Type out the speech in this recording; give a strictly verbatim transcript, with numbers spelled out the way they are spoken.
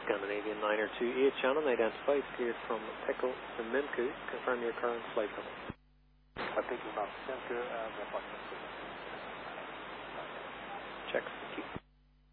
Scandinavian niner two eight, Shannon, identified, cleared from Pickle to Mimku. Confirm your current flight level. I think about Mimku and the Check.